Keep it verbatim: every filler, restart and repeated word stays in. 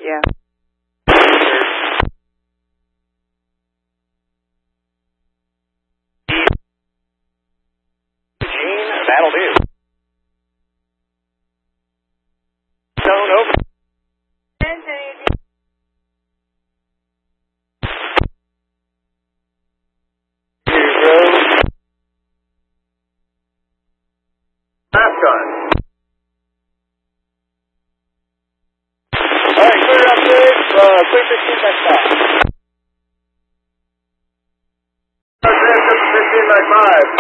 you. Gene, that'll do. Zone over. Mascot. All right, clear up six, uh, clear fifteen back five. fifteen back five.